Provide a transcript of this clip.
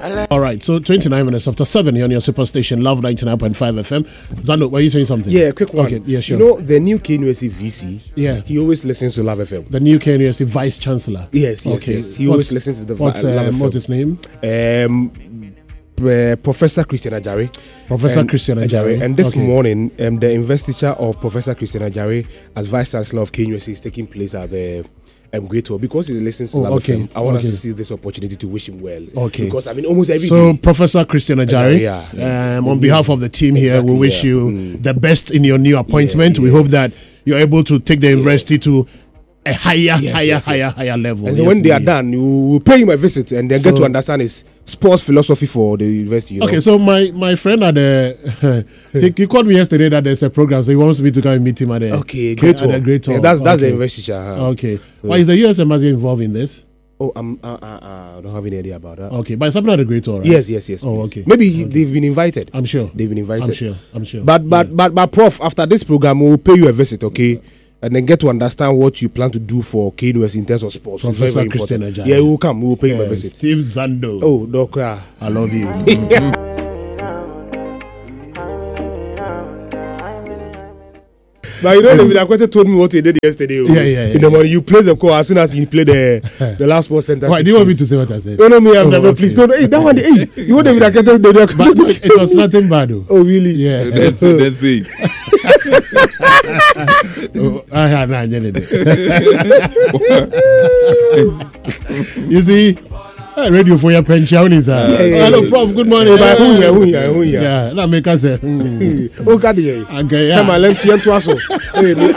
All right, so 29 minutes after 7 here on your superstation, Love 99.5 FM. Zando, were you saying something? Yeah, quick one. Okay, yeah, sure. You know, the new KNUST VC, yeah, he always listens to Love FM. The new KNUST Vice Chancellor. Yes. He always listens to the Love FM. What's his name? Professor Christian Ajare. Professor Christian Ajare. And this morning, the investiture of Professor Christian Ajare as Vice Chancellor of KNUST is taking place at the Great Hall, because he listens to Love FM. I want us to see this opportunity to wish him well. Okay. Because I mean, almost every so day. Professor Christian Ajare, on behalf of the team here, we wish you the best in your new appointment. We hope that you're able to take the university to a higher level. And so when they are done, you will pay him a visit and then get to understand his sports philosophy for the university. You know? Okay, so my friend at the he called me yesterday that there's a program, so he wants me to come and meet him at the Great Hall. Yeah, that's the investiture. Okay. Why is the USM involved in this? Oh, I don't have any idea about that. Okay, but it's happening at the Great Hall, right? Yes. Oh, okay. Maybe they've been invited. I'm sure. They've been invited. I'm sure. But Prof, after this program, we'll pay you a visit, okay? And then get to understand what you plan to do for KNUST in terms of sports. Professor very Christian Ajare. Yeah, we'll come. We'll pay him a visit. Steve Zando. Oh, don't cry. I love you. But you know, David Akwete told me what he did yesterday. Yeah. In the morning, you play the call as soon as he played the last sports center. Why do you want me to say what I said? No, me, I've never. Please don't. Hey, that one. Hey, you want David Akwete? But it was nothing bad, though. Oh, really? Yeah. That's it. You see, radio for your pension is hello, Prof. Good morning. Yeah. Yeah, that make us say. Oh, God, yeah. Okay, yeah. Come on, let's hear to us.